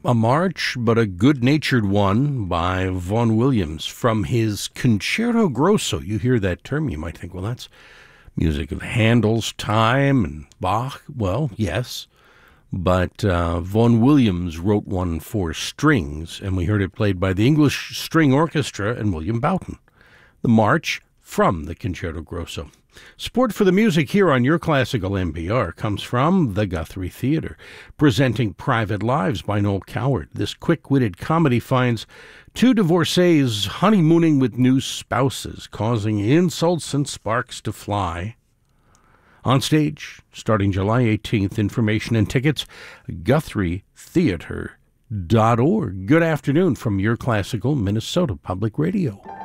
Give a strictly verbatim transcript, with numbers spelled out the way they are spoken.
a march, but a good-natured one by Vaughan Williams from his Concerto Grosso. You hear that term, you might think, well, that's music of Handel's time and Bach. Well, yes, but uh, Vaughan Williams wrote one for strings, and we heard it played by the English String Orchestra and William Boughton. The march from the Concerto Grosso. Support for the music here on Your Classical N P R comes from the Guthrie Theatre, presenting Private Lives by Noel Coward. This quick-witted comedy finds two divorcees honeymooning with new spouses, causing insults and sparks to fly. On stage, starting July eighteenth, information and tickets, guthrie theatre dot org. Good afternoon from Your Classical Minnesota Public Radio.